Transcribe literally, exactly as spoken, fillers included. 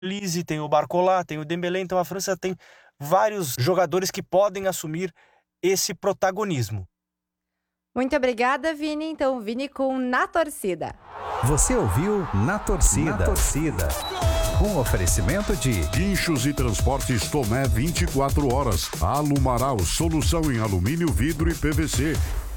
Lise, tem o Barcola, tem o Dembélé, então a França tem vários jogadores que podem assumir esse protagonismo. Muito obrigada, Vini. Então, Vini com Na Torcida. Você ouviu Na Torcida. Na Torcida. Um oferecimento de Guinchos e Transportes Tomé vinte e quatro horas. Alumaral, solução em alumínio, vidro e P V C.